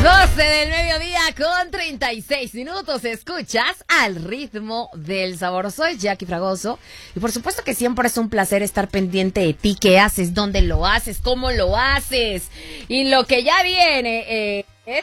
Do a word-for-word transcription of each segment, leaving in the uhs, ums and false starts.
doce del mediodía con treinta y seis minutos. Escuchas Al Ritmo del Sabor. Soy Jackie Fragoso. Y por supuesto que siempre es un placer estar pendiente de ti. ¿Qué haces? ¿Dónde lo haces? ¿Cómo lo haces? Y lo que ya viene eh, es...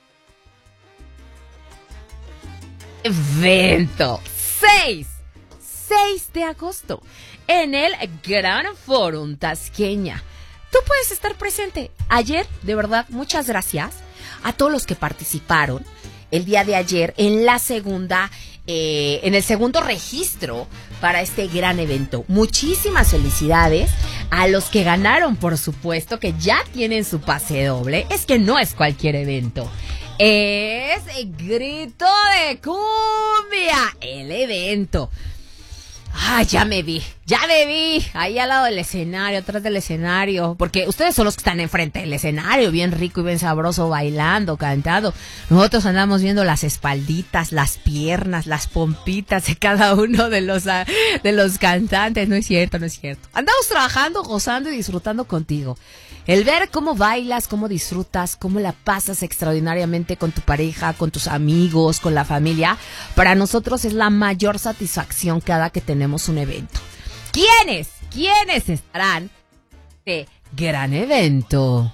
evento. seis de agosto. En el Gran Forum Tasqueña. Tú puedes estar presente. Ayer, de verdad, muchas gracias a todos los que participaron el día de ayer en la segunda, eh, en el segundo registro para este gran evento. Muchísimas felicidades a los que ganaron, por supuesto, que ya tienen su pase doble. Es que no es cualquier evento. Es el Grito de Cumbia, el evento. Ah, ya me vi, ya me vi, ahí al lado del escenario, atrás del escenario, porque ustedes son los que están enfrente del escenario, bien rico y bien sabroso, bailando, cantando. Nosotros andamos viendo las espalditas, las piernas, las pompitas de cada uno de los, de los cantantes. No es cierto, no es cierto. Andamos trabajando, gozando y disfrutando contigo. El ver cómo bailas, cómo disfrutas, cómo la pasas extraordinariamente con tu pareja, con tus amigos, con la familia, para nosotros es la mayor satisfacción cada que tenemos un evento. ¿Quiénes? ¿Quiénes estarán en este gran evento?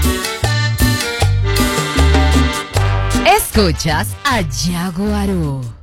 Escuchas a Yago Aru.